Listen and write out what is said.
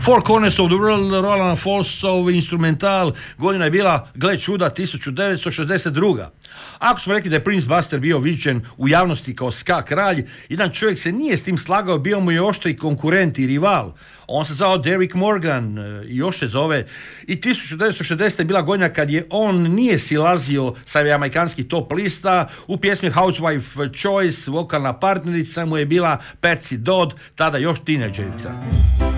Four Corners of the World, Roland Folsov instrumental, godina je bila, gle čuda, 1962. Ako smo rekli da je Prince Buster bio viđen u javnosti kao ska kralj, jedan čovjek se nije s tim slagao, bio mu je oštri konkurent i rival. On se zvao Derrick Morgan i još se zove. I 1960. je bila godina kad je on nije silazio sa jamajkanskih top lista. U pjesmi Housewife Choice vokalna partnerica mu je bila Patsy Dodd, tada još tineđerica.